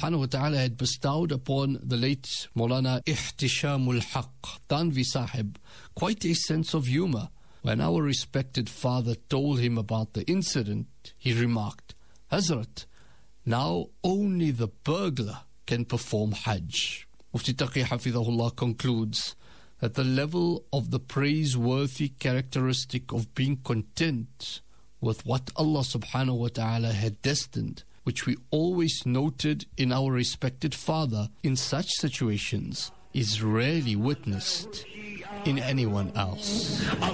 subhanahu wa ta'ala had bestowed upon the late Maulana Ihtishamul Haq, Tanvi Sahib, quite a sense of humor. When our respected father told him about the incident, he remarked, "Hazrat, now only the burglar can perform Hajj." Mufti Taqi Hafidhahullah concludes that the level of the praiseworthy characteristic of being content with what Allah subhanahu wa ta'ala had destined, which we always noted in our respected father in such situations, is rarely witnessed in anyone else.